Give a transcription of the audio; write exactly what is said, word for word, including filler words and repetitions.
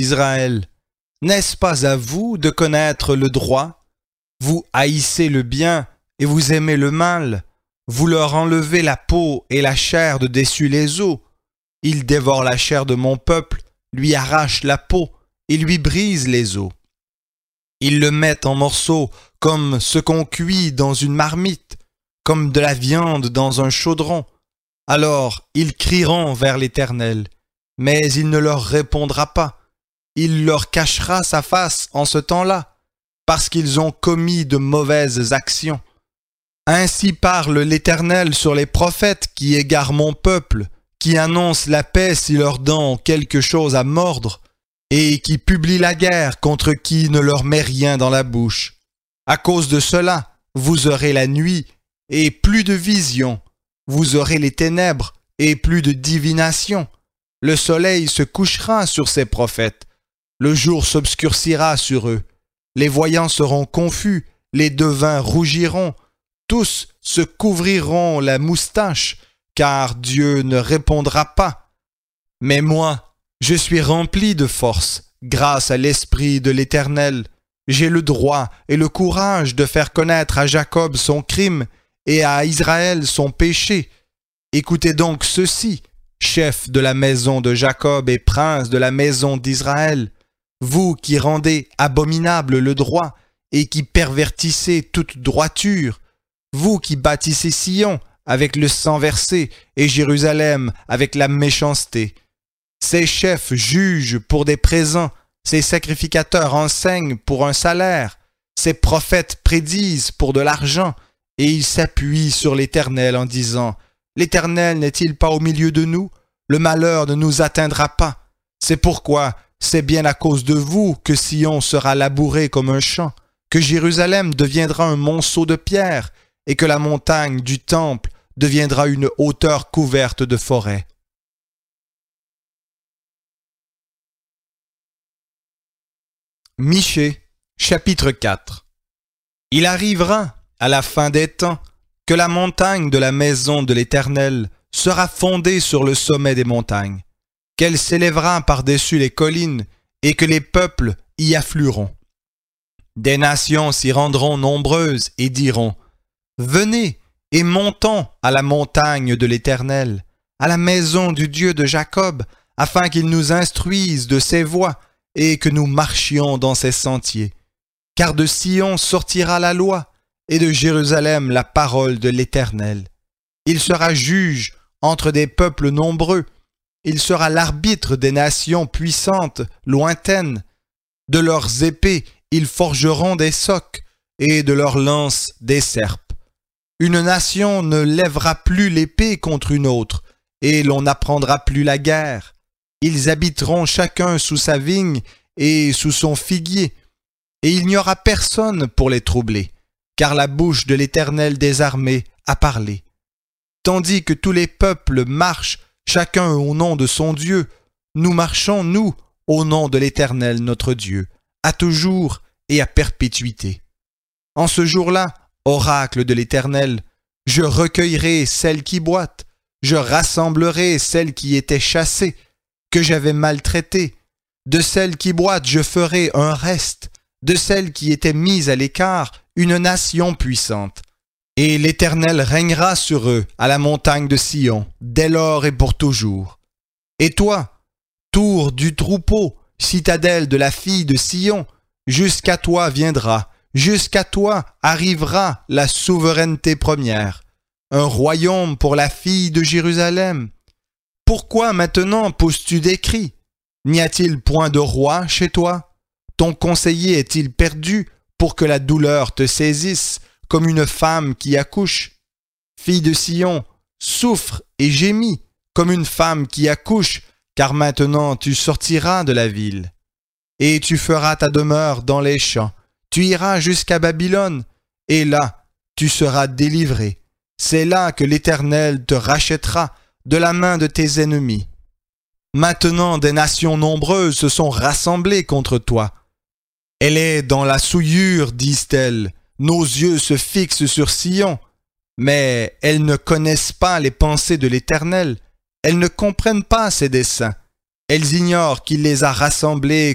d'Israël, n'est-ce pas à vous de connaître le droit? Vous haïssez le bien et vous aimez le mal. Vous leur enlevez la peau et la chair de dessus les os. Ils dévorent la chair de mon peuple, lui arrachent la peau et lui brisent les os. Ils le mettent en morceaux comme ce qu'on cuit dans une marmite, comme de la viande dans un chaudron. Alors ils crieront vers l'Éternel, mais il ne leur répondra pas. Il leur cachera sa face en ce temps-là, parce qu'ils ont commis de mauvaises actions. Ainsi parle l'Éternel sur les prophètes qui égarent mon peuple, qui annoncent la paix si leurs dents ont quelque chose à mordre, et qui publient la guerre contre qui ne leur met rien dans la bouche. À cause de cela, vous aurez la nuit et plus de vision. Vous aurez les ténèbres et plus de divination. Le soleil se couchera sur ces prophètes. Le jour s'obscurcira sur eux. Les voyants seront confus, les devins rougiront. Tous se couvriront la moustache, car Dieu ne répondra pas. Mais moi, je suis rempli de force, grâce à l'Esprit de l'Éternel. J'ai le droit et le courage de faire connaître à Jacob son crime et à Israël son péché. Écoutez donc ceci, chef de la maison de Jacob et prince de la maison d'Israël, vous qui rendez abominable le droit et qui pervertissez toute droiture, vous qui bâtissez Sion avec le sang versé et Jérusalem avec la méchanceté. Ces chefs jugent pour des présents, ces sacrificateurs enseignent pour un salaire, ces prophètes prédisent pour de l'argent, et ils s'appuient sur l'Éternel en disant « L'Éternel n'est-il pas au milieu de nous? Le malheur ne nous atteindra pas. C'est pourquoi c'est bien à cause de vous que Sion sera labouré comme un champ, que Jérusalem deviendra un monceau de pierre, et que la montagne du temple deviendra une hauteur couverte de forêts. » Michée, chapitre quatre. Il arrivera, à la fin des temps, que la montagne de la maison de l'Éternel sera fondée sur le sommet des montagnes, qu'elle s'élèvera par-dessus les collines, et que les peuples y afflueront. Des nations s'y rendront nombreuses et diront « Venez et montons à la montagne de l'Éternel, à la maison du Dieu de Jacob, afin qu'il nous instruise de ses voies, et que nous marchions dans ses sentiers. Car de Sion sortira la loi, et de Jérusalem la parole de l'Éternel. Il sera juge entre des peuples nombreux, il sera l'arbitre des nations puissantes, lointaines. De leurs épées, ils forgeront des socs, et de leurs lances des serpes. Une nation ne lèvera plus l'épée contre une autre, et l'on n'apprendra plus la guerre. Ils habiteront chacun sous sa vigne et sous son figuier, et il n'y aura personne pour les troubler, car la bouche de l'Éternel des armées a parlé. Tandis que tous les peuples marchent, chacun au nom de son Dieu, nous marchons, nous, au nom de l'Éternel notre Dieu, à toujours et à perpétuité. En ce jour-là, oracle de l'Éternel, je recueillerai celles qui boitent, je rassemblerai celles qui étaient chassées, que j'avais maltraitées. De celles qui boitent, je ferai un reste. De celles qui étaient mises à l'écart, une nation puissante. Et l'Éternel régnera sur eux à la montagne de Sion, dès lors et pour toujours. Et toi, tour du troupeau, citadelle de la fille de Sion, jusqu'à toi viendra, jusqu'à toi arrivera la souveraineté première, un royaume pour la fille de Jérusalem. Pourquoi maintenant pousses-tu des cris? N'y a-t-il point de roi chez toi? Ton conseiller est-il perdu pour que la douleur te saisisse comme une femme qui accouche? Fille de Sion, souffre et gémis comme une femme qui accouche, car maintenant tu sortiras de la ville. Et tu feras ta demeure dans les champs, tu iras jusqu'à Babylone, et là tu seras délivré. C'est là que l'Éternel te rachètera de la main de tes ennemis. Maintenant des nations nombreuses se sont rassemblées contre toi. Elle est dans la souillure, disent-elles. Nos yeux se fixent sur Sion. Mais elles ne connaissent pas les pensées de l'Éternel. Elles ne comprennent pas ses desseins. Elles ignorent qu'il les a rassemblées